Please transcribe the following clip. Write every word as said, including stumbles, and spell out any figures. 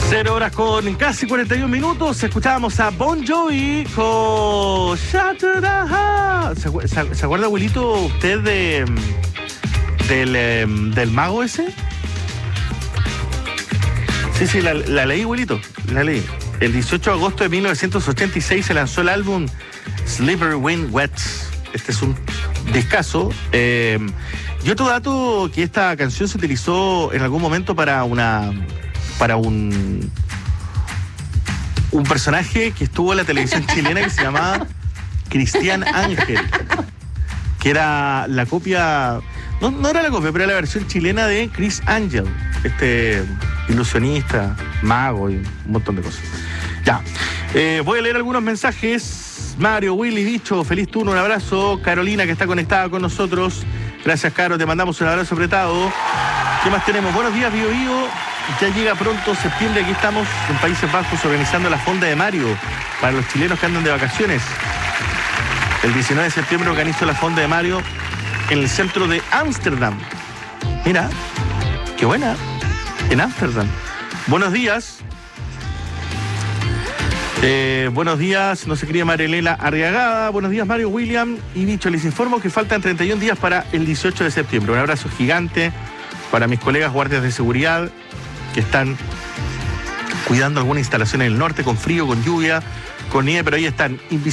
Cero horas con casi cuarenta y un minutos. Escuchábamos a Bon Jovi con Shattered Heart. ¿Se, acu- se, ¿Se acuerda, abuelito, usted de del, eh, del mago ese? Sí, sí, la, la leí, abuelito. La leí. El dieciocho de agosto de mil novecientos ochenta y seis se lanzó el álbum Slippery When Wet. Este es un discazo. Eh, y otro dato, que esta canción se utilizó en algún momento para una... para un un personaje que estuvo en la televisión chilena que se llamaba Cristian Ángel, que era la copia, no, no era la copia, pero era la versión chilena de Chris Angel, este ilusionista, mago y un montón de cosas. Ya, eh, voy a leer algunos mensajes. Mario, Willy, Bicho, feliz turno, un abrazo. Carolina, que está conectada con nosotros. Gracias, Caro, te mandamos un abrazo apretado. ¿Qué más tenemos? Buenos días, Bio Bio. Ya llega pronto septiembre, aquí estamos en Países Bajos organizando la Fonda de Mario para los chilenos que andan de vacaciones. El diecinueve de septiembre organizo la Fonda de Mario en el centro de Ámsterdam. Mira, qué buena, en Ámsterdam. Buenos días. Eh, buenos días, no se cría Marilena Arriagada. Buenos días, Mario, William y Bicho. Les informo que faltan treinta y un días para el dieciocho de septiembre. Un abrazo gigante para mis colegas guardias de seguridad que están cuidando alguna instalación en el norte, con frío, con lluvia, con nieve, pero ahí están